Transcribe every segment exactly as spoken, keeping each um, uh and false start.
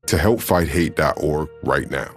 to help fight hate dot org right now.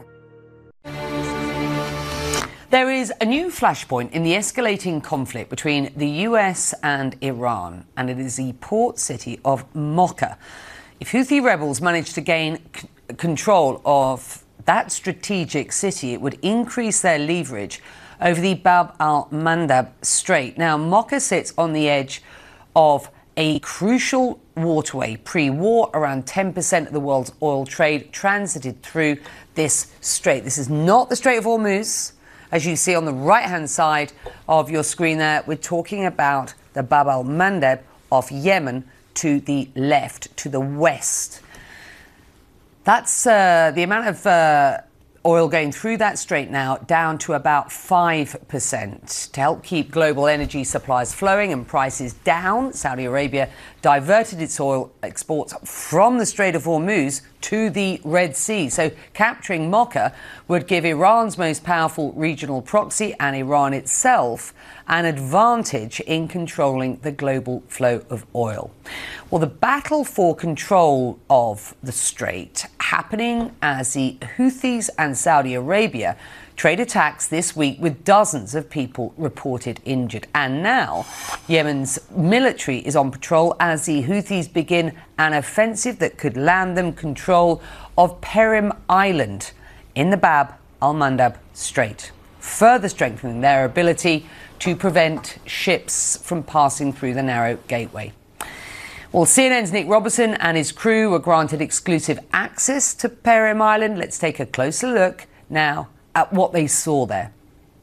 There is a new flashpoint in the escalating conflict between the U S and Iran, and it is the port city of Mocha. If Houthi rebels manage to gain c- control of that strategic city, it would increase their leverage over the Bab al-Mandab Strait. Now, Mocha sits on the edge of a crucial waterway. Pre-war, around ten percent of the world's oil trade transited through this strait. This is not the Strait of Hormuz. As you see on the right-hand side of your screen there, we're talking about the Bab al-Mandab of Yemen to the left, to the west. That's uh, the amount of uh, oil going through that strait now down to about five percent. To help keep global energy supplies flowing and prices down, Saudi Arabia diverted its oil exports from the Strait of Hormuz to the Red Sea. So capturing Mocha would give Iran's most powerful regional proxy and Iran itself an advantage in controlling the global flow of oil. Well, the battle for control of the strait happening as the Houthis and Saudi Arabia trade attacks this week with dozens of people reported injured. And now Yemen's military is on patrol as the Houthis begin an offensive that could land them control of Perim Island in the Bab al-Mandab Strait, further strengthening their ability to prevent ships from passing through the narrow gateway. Well, C N N's Nick Robertson and his crew were granted exclusive access to Perim Island. Let's take a closer look now at what they saw there.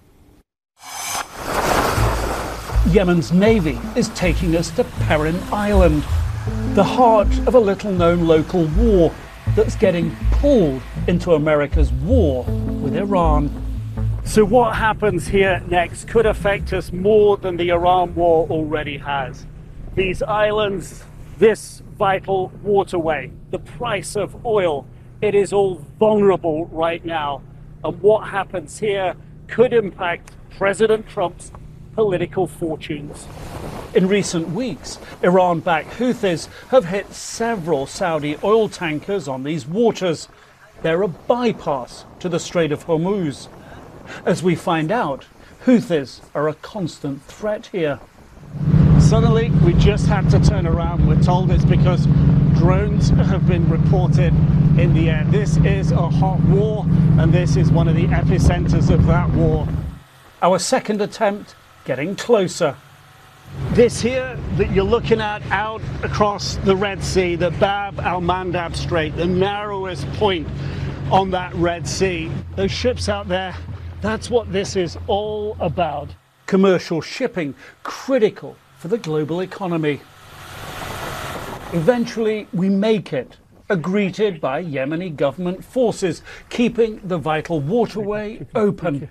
Yemen's navy is taking us to Perim Island, the heart of a little-known local war that's getting pulled into America's war with Iran. So what happens here next could affect us more than the Iran war already has. These islands, this vital waterway, the price of oil, it is all vulnerable right now. And what happens here could impact President Trump's political fortunes. In recent weeks, Iran-backed Houthis have hit several Saudi oil tankers on these waters. They're a bypass to the Strait of Hormuz. As we find out, Houthis are a constant threat here. Suddenly, we just had to turn around. We're told it's because drones have been reported in the air. This is a hot war, and this is one of the epicenters of that war. Our second attempt getting closer. This here that you're looking at out across the Red Sea, the Bab al-Mandab Strait, the narrowest point on that Red Sea. Those ships out there, that's what this is all about. Commercial shipping, critical for the global economy. Eventually, we make it, greeted by Yemeni government forces, keeping the vital waterway open.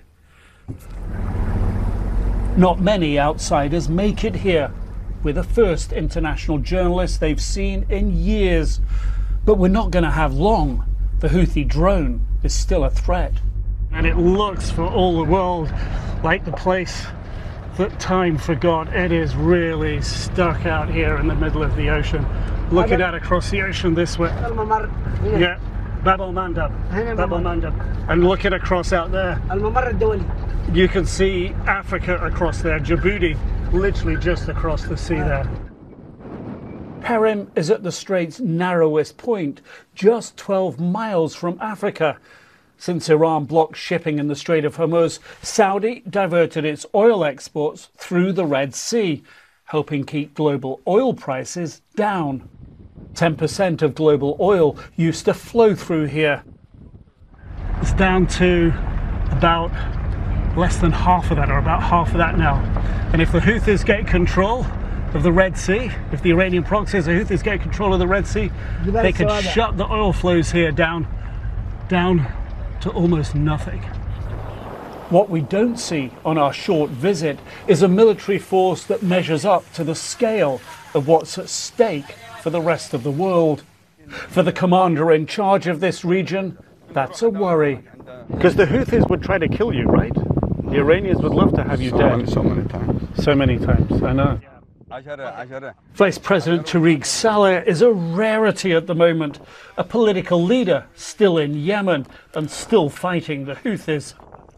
Not many outsiders make it here. We're the first international journalists they've seen in years. But we're not going to have long. The Houthi drone is still a threat. And it looks for all the world like the place that time forgot. It is really stuck out here in the middle of the ocean. Looking out across the ocean this way. Yeah, Bab al-Mandab. Bab al-Mandab. And looking across out there, you can see Africa across there, Djibouti, literally just across the sea there. Perim is at the strait's narrowest point, just twelve miles from Africa. Since Iran blocked shipping in the Strait of Hormuz, Saudi diverted its oil exports through the Red Sea, helping keep global oil prices down. ten percent of global oil used to flow through here. It's down to about less than half of that, or about half of that now. And if the Houthis get control of the Red Sea, if the Iranian proxies, the Houthis get control of the Red Sea, they could shut the oil flows here down, down to almost nothing. What we don't see on our short visit is a military force that measures up to the scale of what's at stake for the rest of the world. For the commander in charge of this region, that's a worry. Because the Houthis would try to kill you, right? The Iranians would love to have you so dead. Many, so many times. So many times, I know. Vice President Tariq Saleh is a rarity at the moment, a political leader still in Yemen and still fighting the Houthis.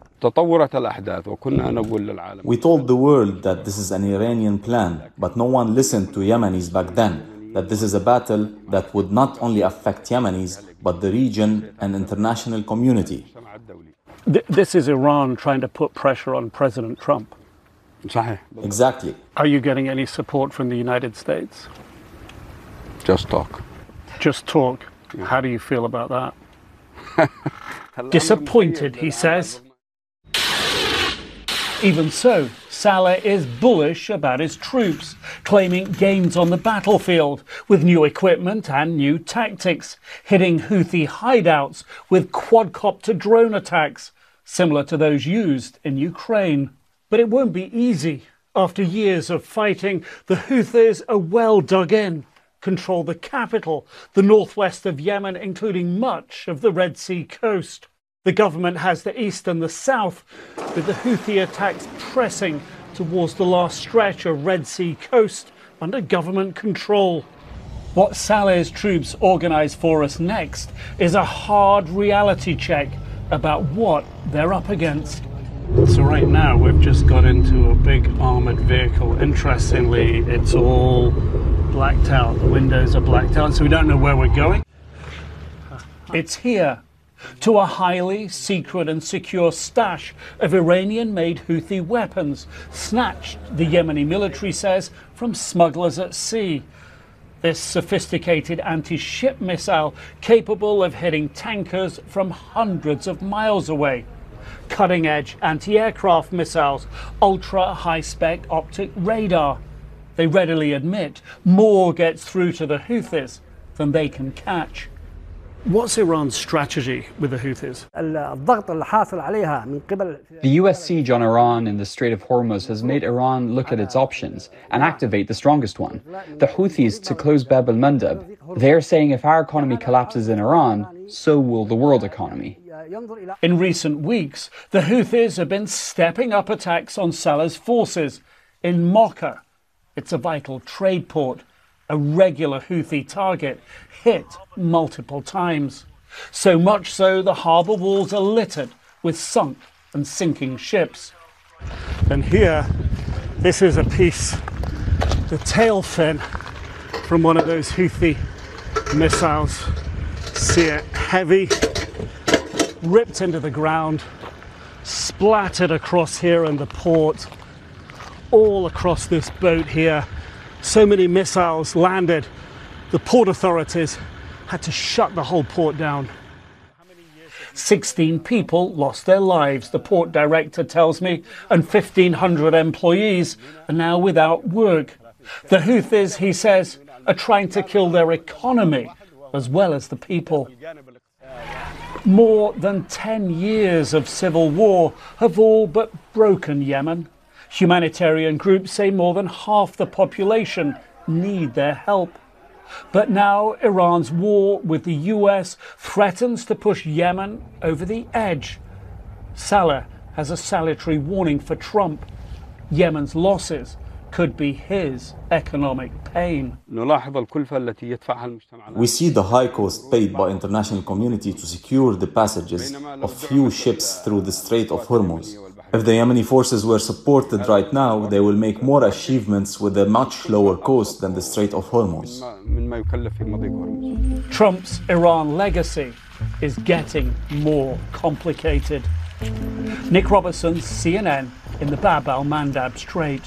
We told the world that this is an Iranian plan, but no one listened to Yemenis back then, that this is a battle that would not only affect Yemenis, but the region and international community. This is Iran trying to put pressure on President Trump. Exactly. Are you getting any support from the United States? Just talk. Just talk. How do you feel about that? Disappointed, he says. Even so, Saleh is bullish about his troops, claiming gains on the battlefield with new equipment and new tactics, hitting Houthi hideouts with quadcopter drone attacks, similar to those used in Ukraine. But it won't be easy. After years of fighting, the Houthis are well dug in, control the capital, the northwest of Yemen, including much of the Red Sea coast. The government has the east and the south, with the Houthi attacks pressing towards the last stretch of Red Sea coast under government control. What Saleh's troops organise for us next is a hard reality check about what they're up against. So right now we've just got into a big armoured vehicle. Interestingly, it's all blacked out. The windows are blacked out, so we don't know where we're going. It's here, to a highly secret and secure stash of Iranian-made Houthi weapons, snatched, the Yemeni military says, from smugglers at sea. This sophisticated anti-ship missile capable of hitting tankers from hundreds of miles away. Cutting-edge anti-aircraft missiles, ultra-high-spec optic radar. They readily admit more gets through to the Houthis than they can catch. What's Iran's strategy with the Houthis? The U S siege on Iran in the Strait of Hormuz has made Iran look at its options and activate the strongest one, the Houthis, to close Bab al-Mandab. They're saying if our economy collapses in Iran, so will the world economy. In recent weeks, the Houthis have been stepping up attacks on Saleh's forces in Mocha. It's a vital trade port, a regular Houthi target, hit multiple times. So much so the harbour walls are littered with sunk and sinking ships. And here, this is a piece, the tail fin from one of those Houthi missiles. See it, heavy, ripped into the ground, splattered across here in the port, all across this boat here. So many missiles landed, the port authorities had to shut the whole port down. sixteen people lost their lives, the port director tells me, and fifteen hundred employees are now without work. The Houthis, he says, are trying to kill their economy as well as the people. More than ten years of civil war have all but broken Yemen. Humanitarian groups say more than half the population need their help. But now Iran's war with the U S threatens to push Yemen over the edge. Saleh has a salutary warning for Trump. Yemen's losses could be his economic pain. We see the high cost paid by international community to secure the passages of few ships through the Strait of Hormuz. If the Yemeni forces were supported right now, they will make more achievements with a much lower cost than the Strait of Hormuz. Trump's Iran legacy is getting more complicated. Nick Robertson, C N N, in the Bab al-Mandab Strait.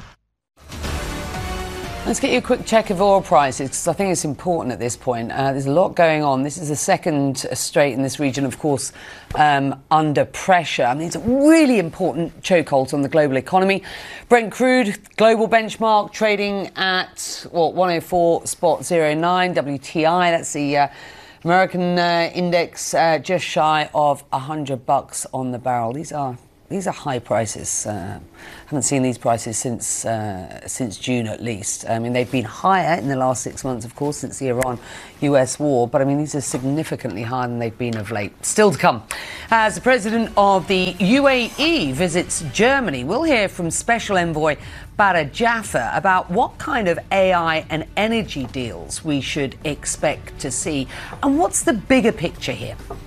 Let's get you a quick check of oil prices, because I think it's important at this point. Uh, there's a lot going on. This is the second strait in this region, of course, um, under pressure. I mean, it's a really important chokehold on the global economy. Brent crude, global benchmark, trading at, what, one oh four point oh nine. W T I, that's the uh, American uh, index, uh, just shy of one hundred bucks on the barrel. These are these are high prices. Uh, haven't seen these prices since uh, since June at least. I mean, they've been higher in the last six months, of course, since the Iran-U S war. But I mean, these are significantly higher than they've been of late. Still to come, as the president of the U A E visits Germany, we'll hear from Special Envoy Badr Jaffer about what kind of A I and energy deals we should expect to see, and what's the bigger picture here.